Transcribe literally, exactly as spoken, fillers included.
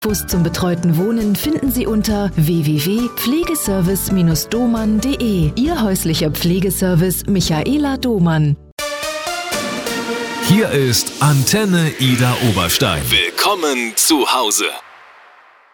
Infos zum betreuten Wohnen finden Sie unter w w w punkt pflegeservice Bindestrich domann punkt de. Ihr häuslicher Pflegeservice Michaela Domann. Hier ist Antenne Ida Oberstein. Willkommen zu Hause.